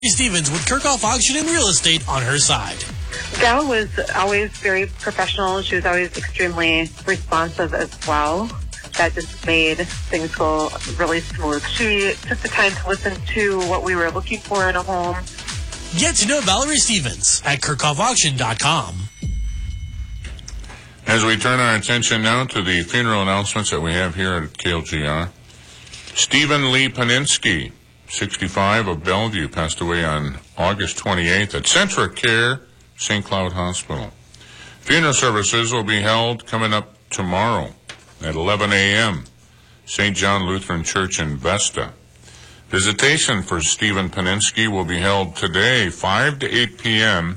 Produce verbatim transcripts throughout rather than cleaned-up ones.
Stevens with Kirchhoff Auction and Real Estate on her side. Gal was always very professional. She was always extremely responsive as well. That just made things go really smooth. She took the time to listen to what we were looking for in a home. Get to know Valerie Stevens at Kirchhoff Auction dot com. As we turn our attention now to the funeral announcements that we have here at K L G R. Stephen Lee Paninsky, sixty-five, of Bellevue, passed away on August twenty-eighth at Centra Care, Saint Cloud Hospital. Funeral services will be held coming up tomorrow at eleven a.m., Saint John Lutheran Church in Vesta. Visitation for Stephen Paninsky will be held today, five to eight p.m.,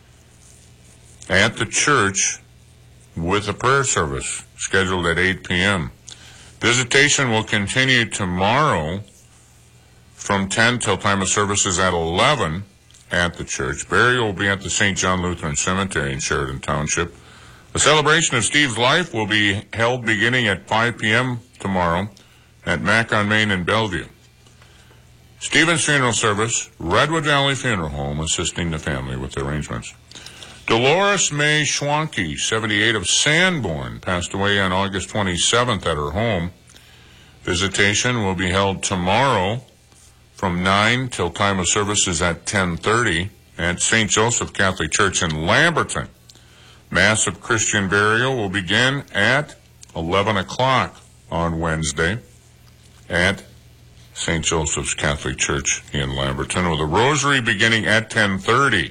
at the church with a prayer service scheduled at eight p.m. Visitation will continue tomorrow from ten till time of services at eleven at the church. Burial will be at the Saint John Lutheran Cemetery in Sheridan Township. A celebration of Steve's life will be held beginning at five p.m. tomorrow at Mac on Main in Bellevue. Stephen's funeral service, Redwood Valley Funeral Home, assisting the family with the arrangements. Dolores May Schwanke, seventy-eight, of Sanborn, passed away on August twenty-seventh at her home. Visitation will be held tomorrow from nine till time of services at ten thirty at Saint Joseph Catholic Church in Lamberton. Mass of Christian burial will begin at eleven o'clock on Wednesday at Saint Joseph's Catholic Church in Lamberton, with a rosary beginning at ten thirty.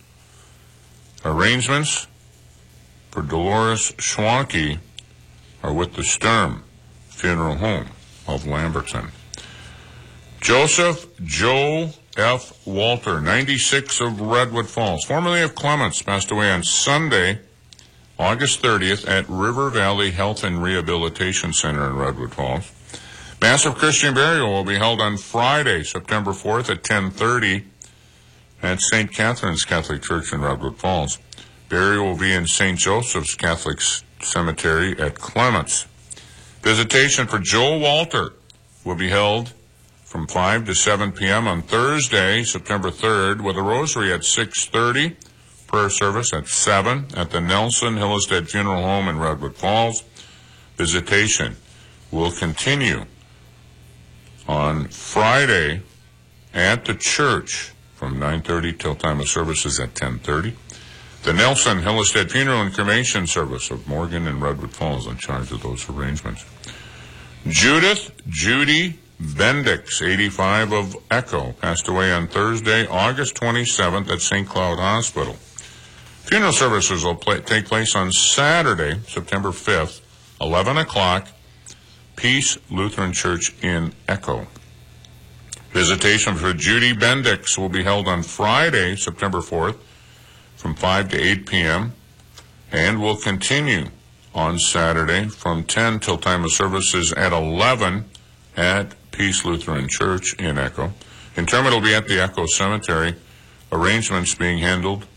Arrangements for Dolores Schwanke are with the Sturm Funeral Home of Lamberton. Joseph Joe F. Walter, ninety-six, of Redwood Falls, formerly of Clements, passed away on Sunday, August thirtieth, at River Valley Health and Rehabilitation Center in Redwood Falls. Mass of Christian burial will be held on Friday, September fourth at ten thirty at Saint Catherine's Catholic Church in Redwood Falls. Burial will be in Saint Joseph's Catholic Cemetery at Clements. Visitation for Joe Walter will be held from five to seven p.m. on Thursday, September third, with a rosary at six thirty, prayer service at seven at the Nelson Hillestead Funeral Home in Redwood Falls. Visitation will continue on Friday at the church from nine thirty till time of services at ten thirty. The Nelson Hillestead Funeral and Cremation Service of Morgan and Redwood Falls in charge of those arrangements. Judith Judy Bendix, eighty-five, of Echo, passed away on Thursday, August twenty-seventh at Saint Cloud Hospital. Funeral services will play, take place on Saturday, September fifth, eleven o'clock, Peace Lutheran Church in Echo. Visitation for Judy Bendix will be held on Friday, September fourth, from five to eight p.m., and will continue on Saturday from ten till time of services at eleven at Peace Lutheran Church in Echo. Interment will be at the Echo Cemetery. Arrangements being handled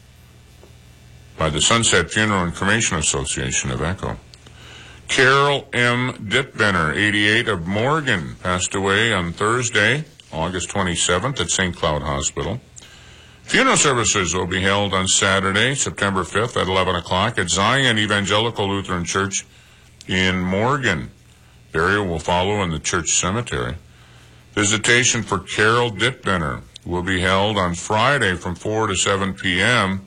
by the Sunset Funeral and Cremation Association of Echo. Carol M. Dittbenner, eighty-eight, of Morgan, passed away on Thursday, August twenty-seventh at Saint Cloud Hospital. Funeral services will be held on Saturday, September fifth at eleven o'clock at Zion Evangelical Lutheran Church in Morgan. Burial will follow in the church cemetery. Visitation for Carol Dittbenner will be held on Friday from four to seven p.m.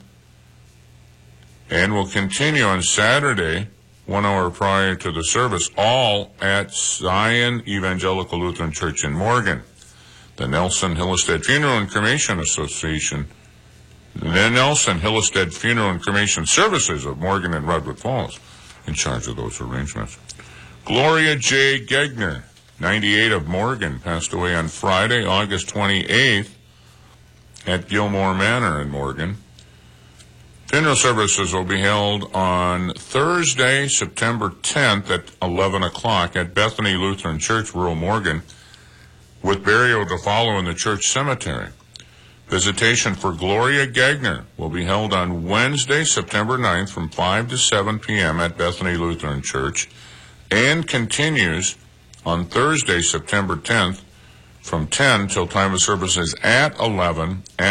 and will continue on Saturday, one hour prior to the service, all at Zion Evangelical Lutheran Church in Morgan. The Nelson Hillestead Funeral and Cremation Association, the Nelson Hillestead Funeral and Cremation Services of Morgan and Redwood Falls, in charge of those arrangements. Gloria J. Gegner, ninety-eight, of Morgan, passed away on Friday, August twenty-eighth at Gilmore Manor in Morgan. Funeral services will be held on Thursday, September tenth at eleven o'clock at Bethany Lutheran Church, rural Morgan, with burial to follow in the church cemetery. Visitation for Gloria Gegner will be held on Wednesday, September ninth from five to seven p.m. at Bethany Lutheran Church and continues on Thursday, September tenth from ten till time of service is at eleven.